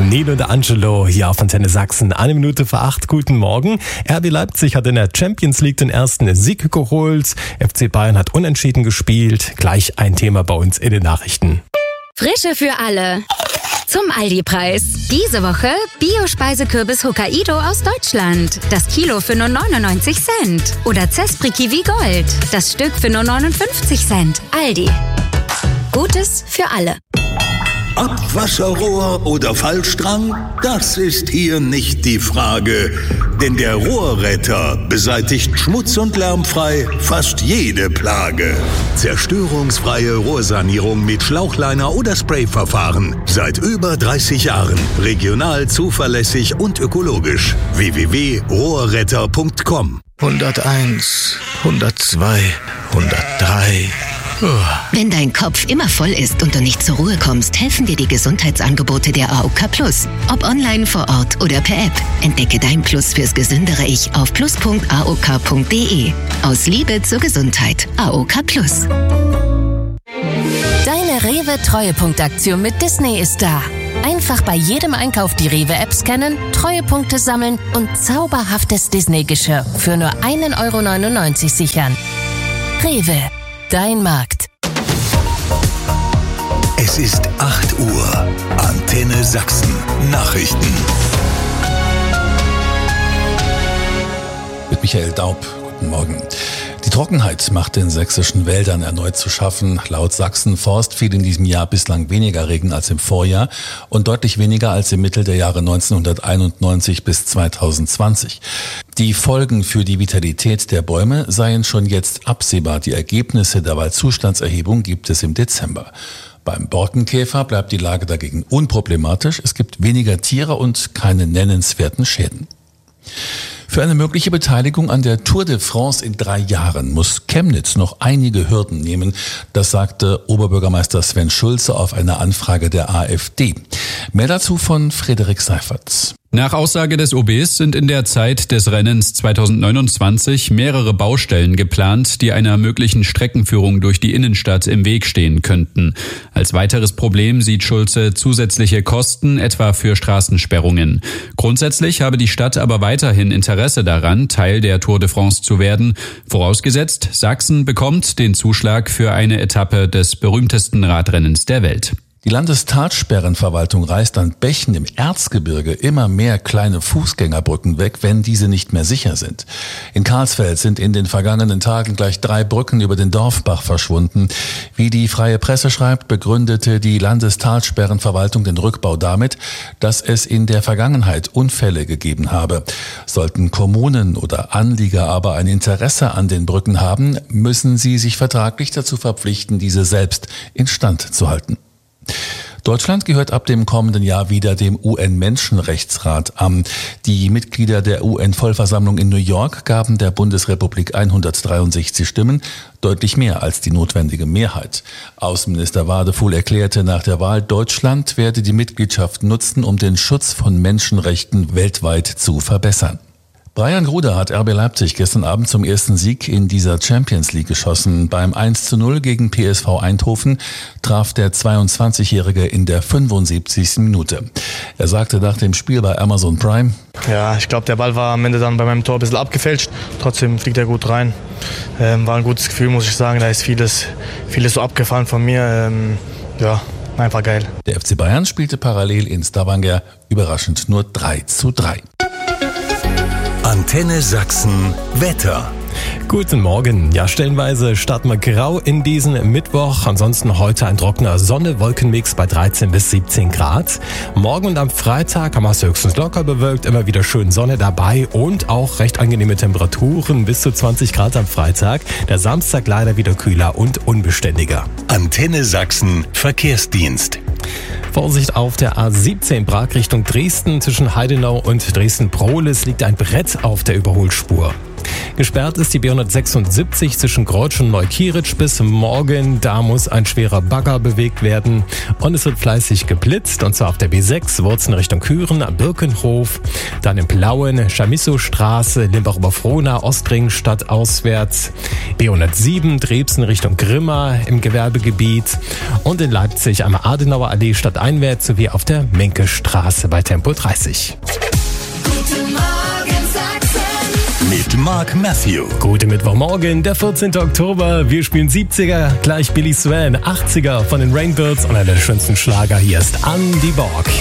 Nino und Angelo hier auf Antenne Sachsen. 7:01. Guten Morgen. RB Leipzig hat in der Champions League den ersten Sieg geholt. FC Bayern hat unentschieden gespielt. Gleich ein Thema bei uns in den Nachrichten. Frische für alle. Zum Aldi-Preis. Diese Woche Bio-Speisekürbis Hokkaido aus Deutschland. Das Kilo für nur 99 Cent. Oder Zespri Kiwi Gold. Das Stück für nur 59 Cent. Aldi. Gutes für alle. Abwasserrohr oder Fallstrang? Das ist hier nicht die Frage. Denn der Rohrretter beseitigt schmutz- und lärmfrei fast jede Plage. Zerstörungsfreie Rohrsanierung mit Schlauchliner oder Sprayverfahren. Seit über 30 Jahren. Regional, zuverlässig und ökologisch. www.rohrretter.com 101, 102, 103... Wenn dein Kopf immer voll ist und du nicht zur Ruhe kommst, helfen dir die Gesundheitsangebote der AOK Plus. Ob online, vor Ort oder per App. Entdecke dein Plus fürs gesündere Ich auf plus.aok.de. Aus Liebe zur Gesundheit. AOK Plus. Deine Rewe-Treuepunktaktion mit Disney ist da. Einfach bei jedem Einkauf die Rewe-App scannen, Treuepunkte sammeln und zauberhaftes Disney-Geschirr für nur 1,99 € sichern. Rewe. Dein Markt. Es ist 8 Uhr. Antenne Sachsen. Nachrichten. Mit Michael Daub. Guten Morgen. Die Trockenheit macht den sächsischen Wäldern erneut zu schaffen. Laut Sachsenforst fiel in diesem Jahr bislang weniger Regen als im Vorjahr und deutlich weniger als im Mittel der Jahre 1991 bis 2020. Die Folgen für die Vitalität der Bäume seien schon jetzt absehbar. Die Ergebnisse der Waldzustandserhebung gibt es im Dezember. Beim Borkenkäfer bleibt die Lage dagegen unproblematisch. Es gibt weniger Tiere und keine nennenswerten Schäden. Für eine mögliche Beteiligung an der Tour de France in 3 Jahren muss Chemnitz noch einige Hürden nehmen. Das sagte Oberbürgermeister Sven Schulze auf eine Anfrage der AfD. Mehr dazu von Frederik Seifertz. Nach Aussage des OBs sind in der Zeit des Rennens 2029 mehrere Baustellen geplant, die einer möglichen Streckenführung durch die Innenstadt im Weg stehen könnten. Als weiteres Problem sieht Schulze zusätzliche Kosten, etwa für Straßensperrungen. Grundsätzlich habe die Stadt aber weiterhin Interesse daran, Teil der Tour de France zu werden, vorausgesetzt, Sachsen bekommt den Zuschlag für eine Etappe des berühmtesten Radrennens der Welt. Die Landestalsperrenverwaltung reißt an Bächen im Erzgebirge immer mehr kleine Fußgängerbrücken weg, wenn diese nicht mehr sicher sind. In Karlsfeld sind in den vergangenen Tagen gleich 3 Brücken über den Dorfbach verschwunden. Wie die Freie Presse schreibt, begründete die Landestalsperrenverwaltung den Rückbau damit, dass es in der Vergangenheit Unfälle gegeben habe. Sollten Kommunen oder Anlieger aber ein Interesse an den Brücken haben, müssen sie sich vertraglich dazu verpflichten, diese selbst instand zu halten. Deutschland gehört ab dem kommenden Jahr wieder dem UN-Menschenrechtsrat an. Die Mitglieder der UN-Vollversammlung in New York gaben der Bundesrepublik 163 Stimmen, deutlich mehr als die notwendige Mehrheit. Außenminister Wadefuhl erklärte nach der Wahl, Deutschland werde die Mitgliedschaft nutzen, um den Schutz von Menschenrechten weltweit zu verbessern. Brian Gruder hat RB Leipzig gestern Abend zum ersten Sieg in dieser Champions League geschossen. Beim 1:0 gegen PSV Eindhoven traf der 22-Jährige in der 75. Minute. Er sagte nach dem Spiel bei Amazon Prime: Ja, ich glaube, der Ball war am Ende dann bei meinem Tor ein bisschen abgefälscht. Trotzdem fliegt er gut rein. War ein gutes Gefühl, muss ich sagen. Da ist vieles so abgefallen von mir. Ja, einfach geil. Der FC Bayern spielte parallel in Stavanger überraschend nur 3:3. Antenne Sachsen Wetter. Guten Morgen. Ja, stellenweise starten wir grau in diesen Mittwoch. Ansonsten heute ein trockener Sonne-Wolkenmix bei 13 bis 17 Grad. Morgen und am Freitag haben wir es höchstens locker bewölkt. Immer wieder schön Sonne dabei und auch recht angenehme Temperaturen. Bis zu 20 Grad am Freitag. Der Samstag leider wieder kühler und unbeständiger. Antenne Sachsen Verkehrsdienst. Vorsicht auf der A17 Prag Richtung Dresden. Zwischen Heidenau und Dresden-Prohlis liegt ein Brett auf der Überholspur. Gesperrt ist die B176 zwischen Grotzsch und Neukieritsch bis morgen. Da muss ein schwerer Bagger bewegt werden. Und es wird fleißig geblitzt, und zwar auf der B6, Wurzen Richtung Küren, Birkenhof, dann in Plauen, Chamisso-Straße, Limbach-Oberfrohna, Ostring stadtauswärts, B107, Drebsen Richtung Grimma im Gewerbegebiet und in Leipzig am Adenauer Allee stadteinwärts sowie auf der Menke-Straße bei Tempo 30. Guten Morgen Sachsen mit Mark Matthew. Guten Mittwochmorgen, der 14. Oktober. Wir spielen 70er, gleich Billy Swan, 80er von den Rainbirds und einer der schönsten Schlager. Hier ist Andy Borg.